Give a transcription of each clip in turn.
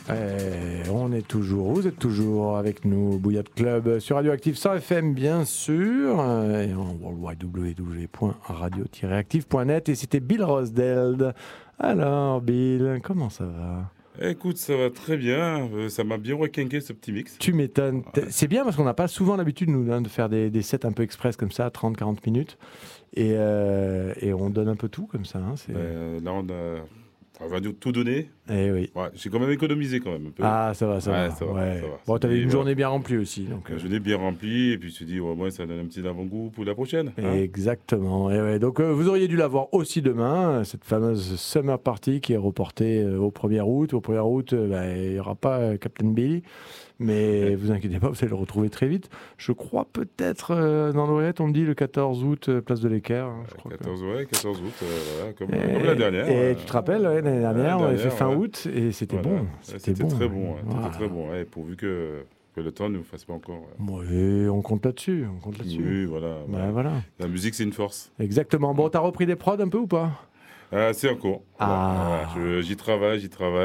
Vous êtes toujours avec nous, Bouillotte Club, sur Radioactive 100 FM, bien sûr, et en worldwide www.radio-active.net, et c'était Bill Rosdeld. Alors, Bill, comment ça va ? Écoute, ça va très bien, ça m'a bien requinqué ce petit mix. Tu m'étonnes. Ouais. C'est bien parce qu'on n'a pas souvent l'habitude, nous, de faire des sets un peu express comme ça, 30-40 minutes, et on donne un peu tout comme ça. Là, on va tout donner. Eh oui. Ouais, j'ai quand même économisé quand même un peu. Ah, ça va. Ouais, ça va. Bon, t'avais une journée bien remplie aussi. Donc, je l'ai bien rempli, et puis je me suis dit, au moins, ça donne un petit avant-goût pour la prochaine. Exactement. Et ouais, donc, vous auriez dû la voir aussi demain, cette fameuse Summer Party qui est reportée au 1er août. Au 1er août, il n'y aura pas Captain Billy. Mais vous inquiétez pas, vous allez le retrouver très vite. Je crois peut-être dans l'Ouest, on me dit le 14 août, place de l'Équerre. 14 août, voilà, comme la dernière. Et tu te rappelles, l'année dernière, on avait fait fin août et c'était bon. C'était très bon. C'était très bon, pourvu que le temps ne nous fasse pas encore. Oui, on compte là-dessus. Oui, voilà. La musique, c'est une force. Exactement. Bon, t'as repris des prods un peu ou pas ? C'est en cours. J'y travaille.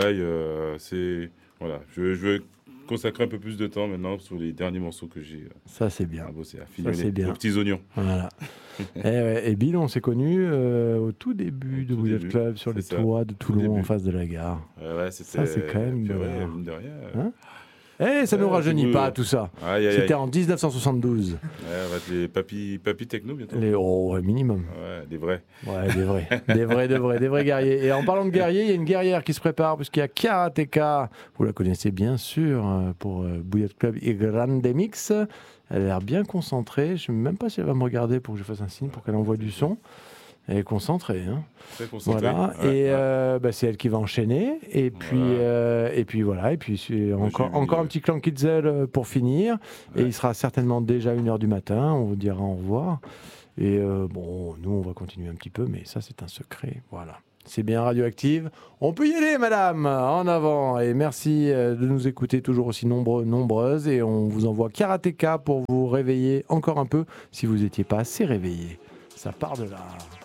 Je vais consacrer un peu plus de temps maintenant sur les derniers morceaux que j'ai. Ça, c'est bien. À finir les petits oignons. Voilà. et Bill, on s'est connus au tout début de Bouillotte Club sur les toits de Toulon en face de la gare. Ça, c'est quand même de rien. Ça ne nous rajeunit pas tout ça. C'était en 1972. On va être les papis techno bientôt. Minimum. Des vrais. Des vrais guerriers. Et en parlant de guerriers, il y a une guerrière qui se prépare puisqu'il y a Karateka. Vous la connaissez bien sûr pour Bouillotte Club et Grande Mix. Elle a l'air bien concentrée. Je ne sais même pas si elle va me regarder pour que je fasse un signe pour qu'elle envoie du son. Elle est concentrée. Très concentrée. Voilà. C'est elle qui va enchaîner. Et puis voilà. Et puis c'est encore un petit clan Kitzel pour finir. Et il sera certainement déjà 1h du matin. On vous dira au revoir. Et nous, on va continuer un petit peu. Mais ça, c'est un secret. Voilà. C'est bien Radioactive. On peut y aller, madame. En avant. Et merci de nous écouter toujours aussi nombreuses. Et on vous envoie Karateka pour vous réveiller encore un peu si vous n'étiez pas assez réveillés. Ça part de là.